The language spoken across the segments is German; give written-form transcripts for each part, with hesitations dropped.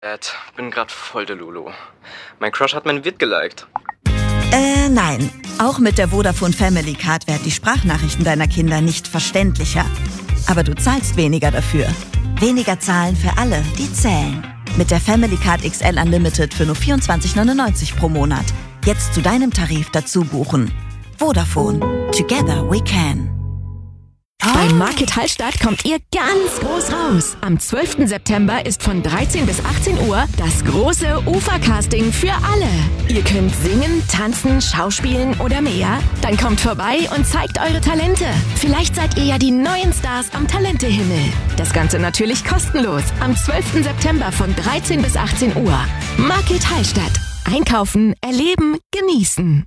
Bin grad voll der Lulu. Mein Crush hat mein Vid geliked. Nein. Auch mit der Vodafone Family Card werden die Sprachnachrichten deiner Kinder nicht verständlicher. Aber du zahlst weniger dafür. Weniger zahlen für alle, die zählen. Mit der Family Card XL Unlimited für nur 24,99 pro Monat. Jetzt zu deinem Tarif dazu buchen. Vodafone. Together we can. Beim Market Hallstatt kommt ihr ganz groß raus. Am 12. September ist von 13 bis 18 Uhr das große Ufercasting für alle. Ihr könnt singen, tanzen, schauspielen oder mehr. Dann kommt vorbei und zeigt eure Talente. Vielleicht seid ihr ja die neuen Stars am Talentehimmel. Das Ganze natürlich kostenlos. Am 12. September von 13 bis 18 Uhr. Market Hallstatt. Einkaufen, erleben, genießen.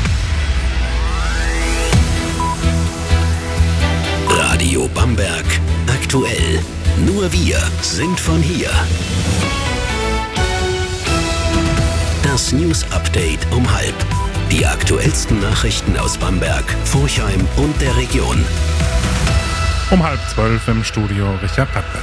Radio Bamberg aktuell. Nur wir sind von hier. Das News Update um 12:30. Die aktuellsten Nachrichten aus Bamberg, Forchheim und der Region. Um 11:30 im Studio Richard Pattberg.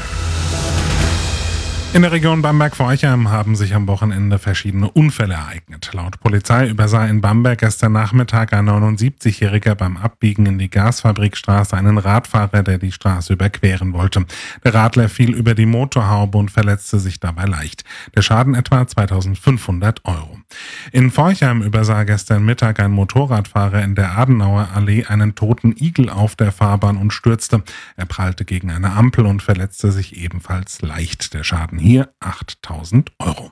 In der Region Bamberg-Forchheim haben sich am Wochenende verschiedene Unfälle ereignet. Laut Polizei übersah in Bamberg gestern Nachmittag ein 79-Jähriger beim Abbiegen in die Gasfabrikstraße einen Radfahrer, der die Straße überqueren wollte. Der Radler fiel über die Motorhaube und verletzte sich dabei leicht. Der Schaden etwa 2.500 €. In Forchheim übersah gestern Mittag ein Motorradfahrer in der Adenauer Allee einen toten Igel auf der Fahrbahn und stürzte. Er prallte gegen eine Ampel und verletzte sich ebenfalls leicht. Der Schaden hier 8.000 €.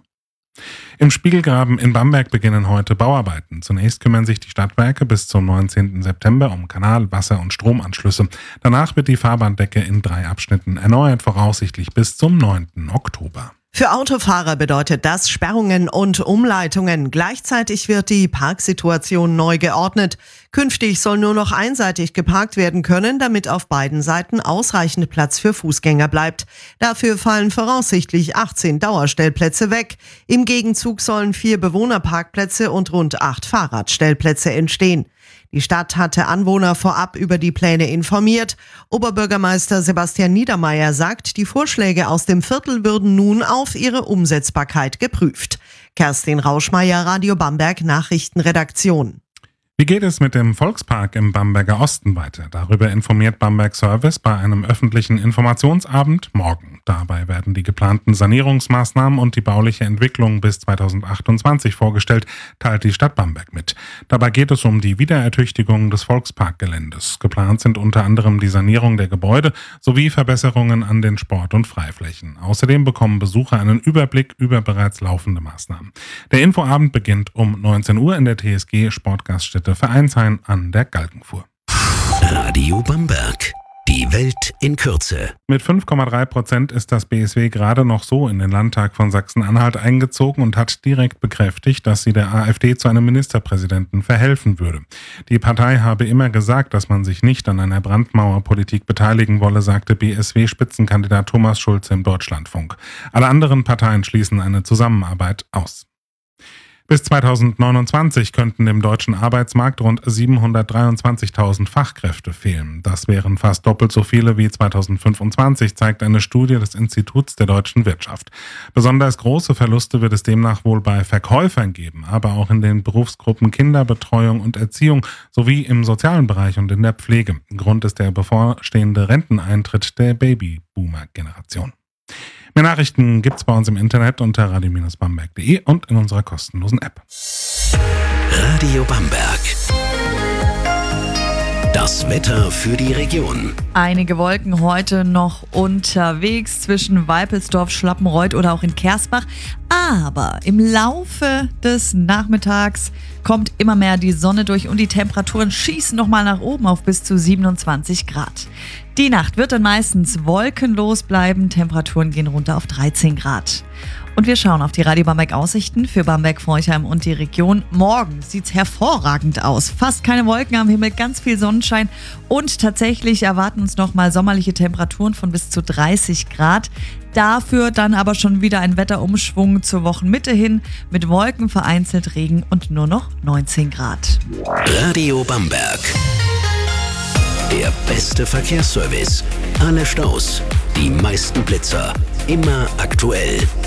Im Spiegelgraben in Bamberg beginnen heute Bauarbeiten. Zunächst kümmern sich die Stadtwerke bis zum 19. September um Kanal-, Wasser- und Stromanschlüsse. Danach wird die Fahrbahndecke in 3 Abschnitten erneuert, voraussichtlich bis zum 9. Oktober. Für Autofahrer bedeutet das Sperrungen und Umleitungen. Gleichzeitig wird die Parksituation neu geordnet. Künftig soll nur noch einseitig geparkt werden können, damit auf beiden Seiten ausreichend Platz für Fußgänger bleibt. Dafür fallen voraussichtlich 18 Dauerstellplätze weg. Im Gegenzug sollen 4 Bewohnerparkplätze und rund 8 Fahrradstellplätze entstehen. Die Stadt hatte Anwohner vorab über die Pläne informiert. Oberbürgermeister Sebastian Niedermeyer sagt, die Vorschläge aus dem Viertel würden nun auf ihre Umsetzbarkeit geprüft. Kerstin Rauschmeier, Radio Bamberg Nachrichtenredaktion. Wie geht es mit dem Volkspark im Bamberger Osten weiter? Darüber informiert Bamberg Service bei einem öffentlichen Informationsabend morgen. Dabei werden die geplanten Sanierungsmaßnahmen und die bauliche Entwicklung bis 2028 vorgestellt, teilt die Stadt Bamberg mit. Dabei geht es um die Wiederertüchtigung des Volksparkgeländes. Geplant sind unter anderem die Sanierung der Gebäude sowie Verbesserungen an den Sport- und Freiflächen. Außerdem bekommen Besucher einen Überblick über bereits laufende Maßnahmen. Der Infoabend beginnt um 19 Uhr in der TSG Sportgaststätte Vereinshain an der Galgenfuhr. Radio Bamberg. Die Welt in Kürze. Mit 5,3% ist das BSW gerade noch so in den Landtag von Sachsen-Anhalt eingezogen und hat direkt bekräftigt, dass sie der AfD zu einem Ministerpräsidenten verhelfen würde. Die Partei habe immer gesagt, dass man sich nicht an einer Brandmauerpolitik beteiligen wolle, sagte BSW-Spitzenkandidat Thomas Schulze im Deutschlandfunk. Alle anderen Parteien schließen eine Zusammenarbeit aus. Bis 2029 könnten dem deutschen Arbeitsmarkt rund 723.000 Fachkräfte fehlen. Das wären fast doppelt so viele wie 2025, zeigt eine Studie des Instituts der deutschen Wirtschaft. Besonders große Verluste wird es demnach wohl bei Verkäufern geben, aber auch in den Berufsgruppen Kinderbetreuung und Erziehung sowie im sozialen Bereich und in der Pflege. Grund ist der bevorstehende Renteneintritt der Babyboomer-Generation. Mehr Nachrichten gibt's bei uns im Internet unter radio-bamberg.de und in unserer kostenlosen App. Radio Bamberg. Das Wetter für die Region. Einige Wolken heute noch unterwegs zwischen Weipelsdorf, Schlappenreuth oder auch in Kersbach. Aber im Laufe des Nachmittags kommt immer mehr die Sonne durch und die Temperaturen schießen nochmal nach oben auf bis zu 27 Grad. Die Nacht wird dann meistens wolkenlos bleiben. Temperaturen gehen runter auf 13 Grad. Und wir schauen auf die Radio Bamberg Aussichten für Bamberg, Forchheim und die Region. Morgen sieht's hervorragend aus. Fast keine Wolken am Himmel, ganz viel Sonnenschein und tatsächlich erwarten uns nochmal sommerliche Temperaturen von bis zu 30 Grad. Dafür dann aber schon wieder ein Wetterumschwung zur Wochenmitte hin mit Wolken, vereinzelt Regen und nur noch 19 Grad. Radio Bamberg. Der beste Verkehrsservice. Alle Staus, die meisten Blitzer, immer aktuell.